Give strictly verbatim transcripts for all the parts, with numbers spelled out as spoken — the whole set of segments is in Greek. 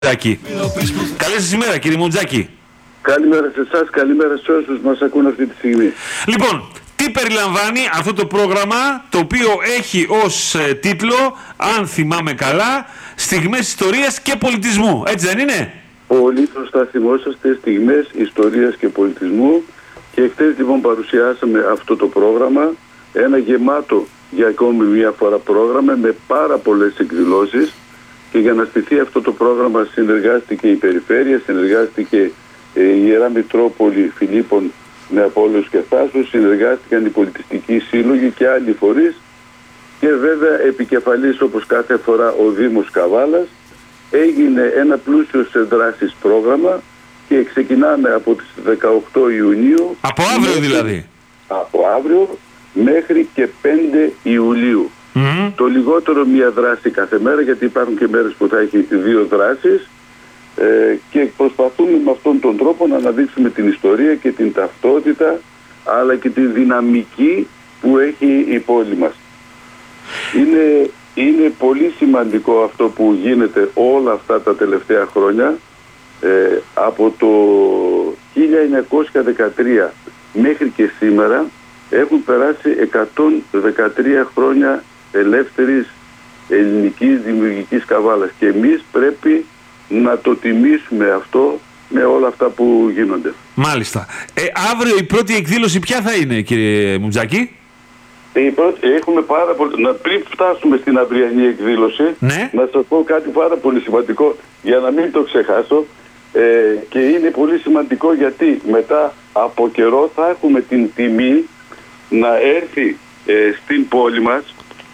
Μουτζάκη. Καλή σας ημέρα, κύριε Μουτζάκη. Καλημέρα σε εσάς, καλημέρα σε όσους μας ακούν αυτή τη στιγμή. Λοιπόν, τι περιλαμβάνει αυτό το πρόγραμμα, το οποίο έχει ως ε, τίτλο, αν θυμάμαι καλά, Στιγμές Ιστορίας και Πολιτισμού, έτσι δεν είναι? Πολύ σωστά θυμόσαστε, Στιγμές Ιστορίας και Πολιτισμού. Και χτες λοιπόν παρουσιάσαμε αυτό το πρόγραμμα, ένα γεμάτο για ακόμη μία φορά πρόγραμμα με πάρα πολλές εκδηλώσεις. Και για να στηθεί αυτό το πρόγραμμα συνεργάστηκε η Περιφέρεια, συνεργάστηκε ε, η Ιερά Μητρόπολη Φιλίππων Νεαπόλεως και Θάσους, συνεργάστηκαν οι πολιτιστικοί σύλλογοι και άλλοι φορείς και βέβαια επικεφαλής όπως κάθε φορά ο Δήμος Καβάλας. Έγινε ένα πλούσιο σε δράσεις πρόγραμμα και ξεκινάμε από τις δεκαοκτώ Ιουνίου. Από αύριο μέχρι, δηλαδή. Από αύριο μέχρι και πέντε Ιουλίου. Mm-hmm. Το λιγότερο μία δράση κάθε μέρα, γιατί υπάρχουν και μέρες που θα έχει δύο δράσεις ε, και προσπαθούμε με αυτόν τον τρόπο να αναδείξουμε την ιστορία και την ταυτότητα αλλά και τη δυναμική που έχει η πόλη μας. Είναι, είναι πολύ σημαντικό αυτό που γίνεται όλα αυτά τα τελευταία χρόνια. Ε, από το χίλια εννιακόσια δεκατρία μέχρι και σήμερα έχουν περάσει εκατόν δεκατρία χρόνια ελεύθερης ελληνικής δημιουργικής Καβάλας και εμείς πρέπει να το τιμήσουμε αυτό με όλα αυτά που γίνονται. Μάλιστα. Ε, αύριο η πρώτη εκδήλωση ποια θα είναι, κύριε Μουτζάκη? Η πρώτη, έχουμε πάρα πολύ... Να, πριν φτάσουμε στην αυριανή εκδήλωση, ναι. να σας πω κάτι πάρα πολύ σημαντικό για να μην το ξεχάσω ε, και είναι πολύ σημαντικό γιατί μετά από καιρό θα έχουμε την τιμή να έρθει ε, στην πόλη μας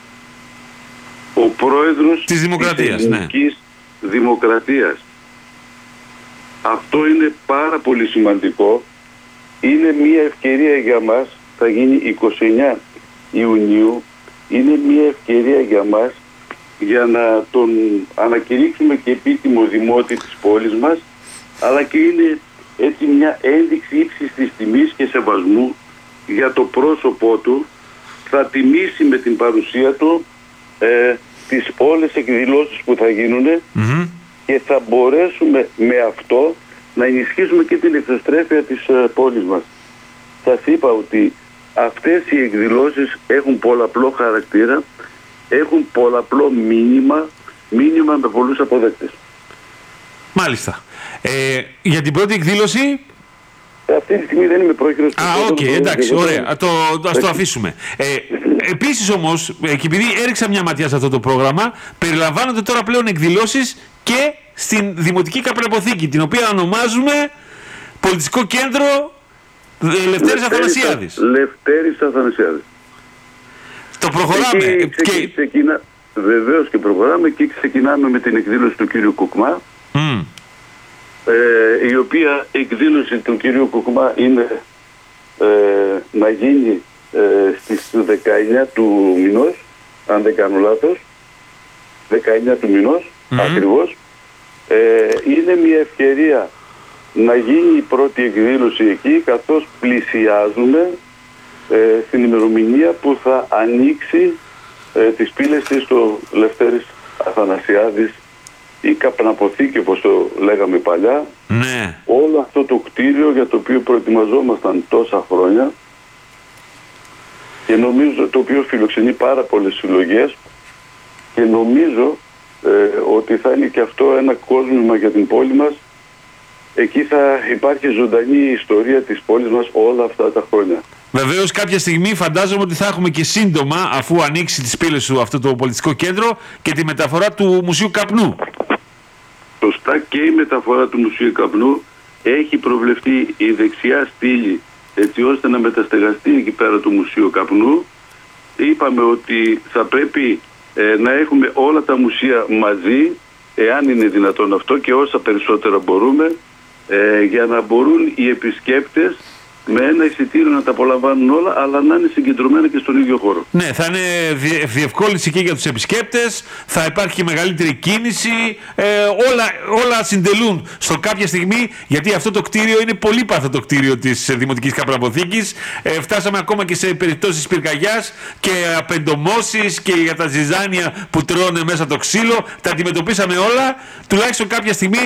ο πρόεδρος της Δημοκρατίας, της Ελληνικής ναι. Δημοκρατίας. Αυτό είναι πάρα πολύ σημαντικό. Είναι μια ευκαιρία για μας, θα γίνει εικοστή ενάτη Ιουνίου, είναι μια ευκαιρία για μας για να τον ανακηρύξουμε και επίτιμο δημότη της πόλης μας, αλλά και είναι έτσι μια ένδειξη ύψης της τιμής και σεβασμού για το πρόσωπό του. Θα τιμήσει με την παρουσία του ε, τις όλες εκδηλώσεις που θα γίνουν mm-hmm. και θα μπορέσουμε με αυτό να ενισχύσουμε και την εξωστρέφεια της ε, πόλης μας. Σας είπα ότι αυτές οι εκδηλώσεις έχουν πολλαπλό χαρακτήρα, έχουν πολλαπλό μήνυμα, μήνυμα με πολλούς αποδέκτες. Μάλιστα. Ε, για την πρώτη εκδήλωση... Αυτή τη στιγμή δεν είμαι πρόχειρος. Α, οκ, okay, εντάξει, ωραία. Το, ας το αφήσουμε. Ε, επίσης όμως, και επειδή έριξα μια ματιά σε αυτό το πρόγραμμα, περιλαμβάνονται τώρα πλέον εκδηλώσεις και στην Δημοτική Καπελοποθήκη, την οποία ονομάζουμε Πολιτιστικό Κέντρο Λευτέρης Αθανασιάδης. Λευτέρης Αθανασιάδης. Το προχωράμε. Και, και... Ξεκινά... Βεβαίως και προχωράμε και ξεκινάμε με την εκδήλωση του κύριου Κουκμά. Mm. Ε, η οποία εκδήλωση του κυρίου Κουκμά είναι ε, να γίνει ε, στις δεκαεννιά του μηνός, αν δεν κάνω λάθος, δεκαεννιά του μηνός mm-hmm. ακριβώς. Ε, είναι μια ευκαιρία να γίνει η πρώτη εκδήλωση εκεί, καθώς πλησιάζουμε ε, στην ημερομηνία που θα ανοίξει ε, τις πύλες της στο Λευτέρης Αθανασιάδης, η καπναποθήκη όπως το λέγαμε παλιά. Ναι. Όλο αυτό το κτίριο για το οποίο προετοιμαζόμασταν τόσα χρόνια και νομίζω το οποίο φιλοξενεί πάρα πολλές συλλογές και νομίζω ε, ότι θα είναι και αυτό ένα κόσμημα για την πόλη μας. Εκεί θα υπάρχει ζωντανή ιστορία της πόλης μας όλα αυτά τα χρόνια. Βεβαίως κάποια στιγμή φαντάζομαι ότι θα έχουμε και σύντομα, αφού ανοίξει τις πύλες του αυτό το πολιτιστικό κέντρο, και τη μεταφορά του Μουσείου Καπνού. Σωστά, και η μεταφορά του Μουσείου Καπνού έχει προβλεφθεί η δεξιά στήλη έτσι ώστε να μεταστεγαστεί εκεί πέρα το Μουσείο Καπνού. Είπαμε ότι θα πρέπει ε, να έχουμε όλα τα μουσεία μαζί, εάν είναι δυνατόν αυτό και όσα περισσότερα μπορούμε, ε, για να μπορούν οι επισκέπτες με ένα εισιτήριο να τα απολαμβάνουν όλα, αλλά να είναι συγκεντρωμένα και στον ίδιο χώρο. Ναι, θα είναι διευκόλυνση και για τους επισκέπτες, θα υπάρχει μεγαλύτερη κίνηση, ε, όλα, όλα συντελούν στο κάποια στιγμή, γιατί αυτό το κτίριο είναι πολύπαθο το κτίριο της Δημοτικής Καπηλαποθήκης. Ε, φτάσαμε ακόμα και σε περιπτώσεις πυρκαγιάς και απεντομώσεις και για τα ζυζάνια που τρώνε μέσα το ξύλο. Τα αντιμετωπίσαμε όλα, τουλάχιστον κάποια στιγμή